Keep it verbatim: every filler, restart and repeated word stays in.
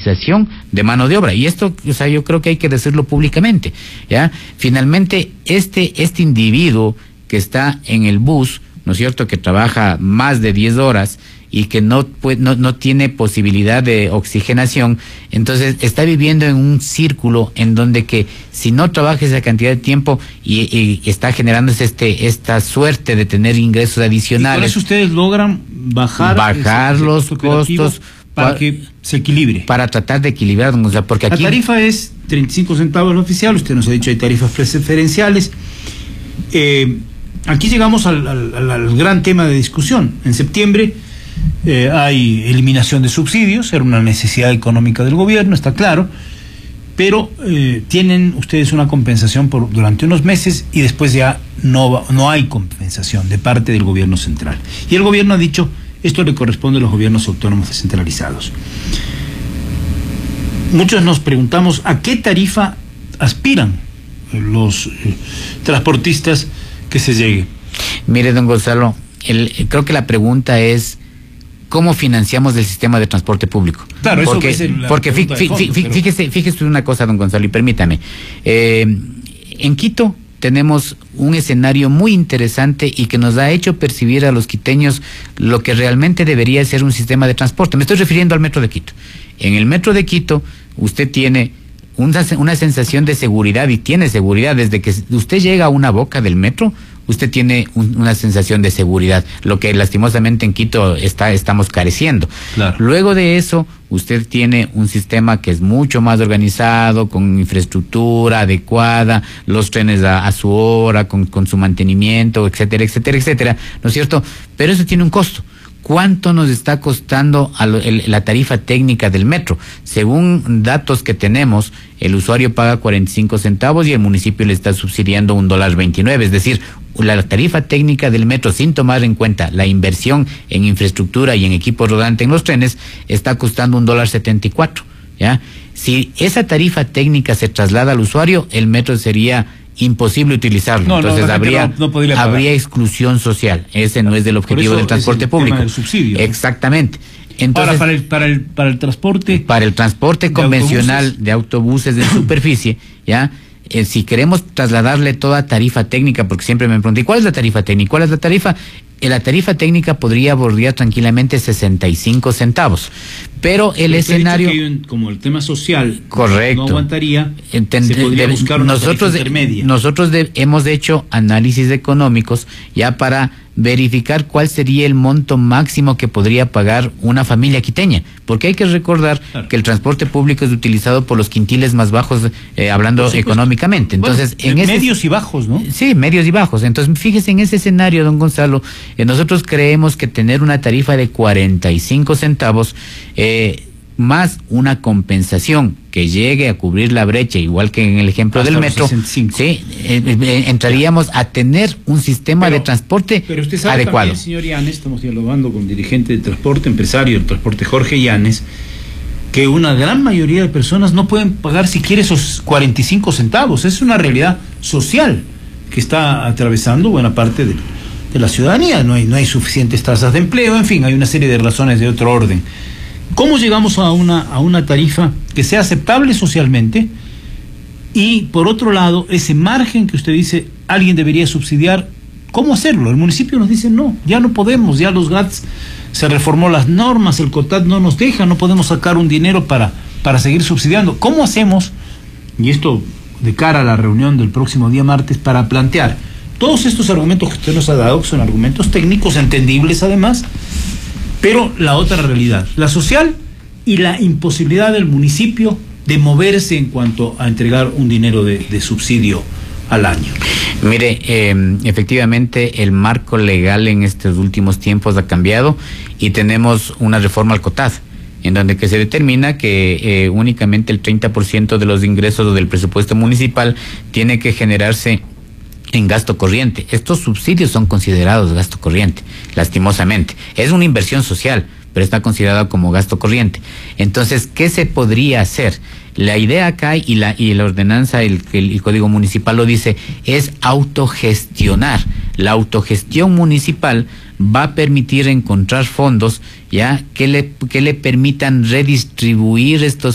utilización de mano de obra. Y esto, o sea, yo creo que hay que decirlo públicamente, ¿ya? Finalmente, este, este individuo que está en el bus, ¿no es cierto?, que trabaja más de diez horas y que no, puede, no, no tiene posibilidad de oxigenación, entonces está viviendo en un círculo en donde que si no trabaja esa cantidad de tiempo y, y está generándose este, esta suerte de tener ingresos adicionales. Y por eso ustedes logran bajar, bajar ese, los ese costos para que se equilibre. Para tratar de equilibrar, o sea, porque aquí... La tarifa es treinta y cinco centavos la oficial, usted nos ha dicho hay tarifas preferenciales. Eh, aquí llegamos al, al, al gran tema de discusión. En septiembre eh, hay eliminación de subsidios, era una necesidad económica del gobierno, está claro, pero eh, tienen ustedes una compensación por durante unos meses y después ya no, no hay compensación de parte del gobierno central. Y el gobierno ha dicho, esto le corresponde a los gobiernos autónomos descentralizados. Muchos nos preguntamos a qué tarifa aspiran los eh, transportistas que se llegue. Mire, don Gonzalo, el, creo que la pregunta es ¿cómo financiamos el sistema de transporte público? Claro, porque, eso es la porque fí, fí, fondo, fí, pero... fíjese, fíjese una cosa, don Gonzalo, y permítame. Eh, en Quito tenemos un escenario muy interesante y que nos ha hecho percibir a los quiteños lo que realmente debería ser un sistema de transporte. Me estoy refiriendo al metro de Quito. En el metro de Quito usted tiene una, una sensación de seguridad, y tiene seguridad desde que usted llega a una boca del metro. Usted tiene un, una sensación de seguridad, lo que lastimosamente en Quito está, estamos careciendo. Claro. Luego de eso, usted tiene un sistema que es mucho más organizado, con infraestructura adecuada, los trenes a, a su hora, con, con su mantenimiento, etcétera, etcétera, etcétera, ¿no es cierto? Pero eso tiene un costo. ¿Cuánto nos está costando a lo, el, la tarifa técnica del metro? Según datos que tenemos, el usuario paga cuarenta y cinco centavos y el municipio le está subsidiando un dólar veintinueve. Es decir, la tarifa técnica del metro, sin tomar en cuenta la inversión en infraestructura y en equipo rodante en los trenes, está costando un dólar setenta y cuatro. ¿Ya? Si esa tarifa técnica se traslada al usuario, el metro sería imposible utilizarlo. No, Entonces no, habría, no, no habría exclusión social. Ese no es el objetivo del transporte el público. Tema del subsidio. Exactamente. Entonces, ahora, para el, para el, para el transporte. Para el transporte convencional autobuses. de autobuses de superficie, ya, eh, si queremos trasladarle toda tarifa técnica, porque siempre me preguntan, ¿y cuál es la tarifa técnica? ¿Cuál es la tarifa? Eh, la tarifa técnica podría bordear tranquilamente sesenta y cinco centavos. Pero el Pero escenario. Que como el tema social. Correcto. No aguantaría. Entend, se podría de, buscar una nosotros tarifa intermedia. Nosotros de, hemos hecho análisis económicos ya para verificar cuál sería el monto máximo que podría pagar una familia quiteña, porque hay que recordar claro. que el transporte público es utilizado por los quintiles más bajos, eh, hablando económicamente. Entonces, bueno, en medios ese, y bajos, ¿no? Sí, medios y bajos. Entonces, fíjese en ese escenario, don Gonzalo, eh, nosotros creemos que tener una tarifa de cuarenta y cinco centavos, eh, más una compensación que llegue a cubrir la brecha, igual que en el ejemplo hasta del metro, sí, eh, eh, entraríamos a tener un sistema pero, de transporte pero usted sabe adecuado. También, señor Yanes, estamos dialogando con dirigente de transporte, empresario del transporte Jorge Yanes, que una gran mayoría de personas no pueden pagar siquiera esos cuarenta y cinco centavos. Es una realidad social que está atravesando buena parte de, de la ciudadanía. No hay, no hay suficientes tasas de empleo, en fin, hay una serie de razones de otro orden. ¿Cómo llegamos a una, a una tarifa que sea aceptable socialmente? Y por otro lado, ese margen que usted dice, alguien debería subsidiar, ¿cómo hacerlo? El municipio nos dice, no, ya no podemos, ya los G A T S se reformó las normas, el COTAD no nos deja, no podemos sacar un dinero para, para seguir subsidiando. ¿Cómo hacemos? Y esto de cara a la reunión del próximo día martes, para plantear todos estos argumentos que usted nos ha dado, que son argumentos técnicos, entendibles además, pero la otra realidad, la social y la imposibilidad del municipio de moverse en cuanto a entregar un dinero de, de subsidio al año. Mire, eh, efectivamente el marco legal en estos últimos tiempos ha cambiado y tenemos una reforma al COTAD, en donde que se determina que eh, únicamente el treinta por ciento de los ingresos del presupuesto municipal tiene que generarse en gasto corriente. Estos subsidios son considerados gasto corriente, lastimosamente. Es una inversión social, pero está considerado como gasto corriente. Entonces, ¿qué se podría hacer? La idea acá, y la y la ordenanza, el, el, el Código Municipal lo dice, es autogestionar. La autogestión municipal va a permitir encontrar fondos ya que le, que le permitan redistribuir estos